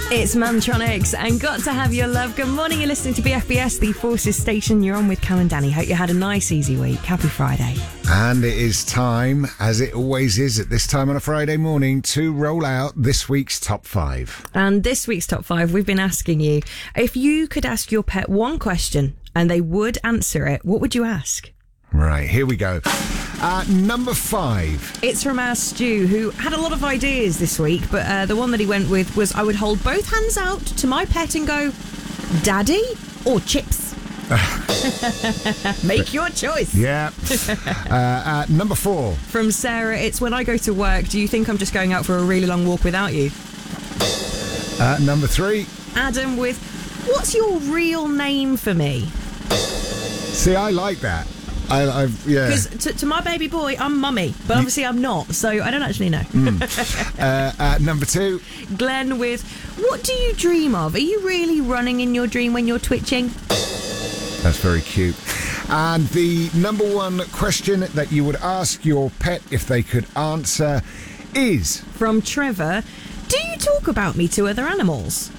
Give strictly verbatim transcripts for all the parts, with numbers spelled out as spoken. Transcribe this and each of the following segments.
It's Mantronics and Got to Have Your Love. Good morning, you're listening to B F B S, the Forces Station. You're on with Cam and Danny. Hope you had a nice, easy week. Happy Friday. And it is time, as it always is at this time on a Friday morning, to roll out this week's top five. And this week's top five, we've been asking you, if you could ask your pet one question and they would answer it, what would you ask? Right, here we go. Uh, number five. It's from our Stu, who had a lot of ideas this week, but uh, the one that he went with was, I would hold both hands out to my pet and go, Daddy or chips? Make your choice. Yeah. uh, uh, number four. From Sarah, it's when I go to work, do you think I'm just going out for a really long walk without you? Uh, number three. Adam with, what's your real name for me? See, I like that. I, I've, yeah. Because to, to my baby boy, I'm mummy, but obviously I'm not, so I don't actually know. Mm. uh, uh, number two. Glenn with, what do you dream of? Are you really running in your dream when you're twitching? That's very cute. And the number one question that you would ask your pet if they could answer is... From Trevor, do you talk about me to other animals?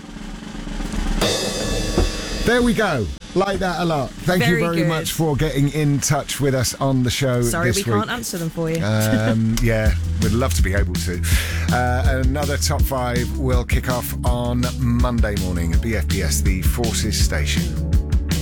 There we go. Like that a lot. Thank Very you very good. much for getting in touch with us on the show Sorry, this we week. can't answer them for you. Um, yeah, we'd love to be able to. Uh, another top five will kick off on Monday morning at B F B S, the Forces Station.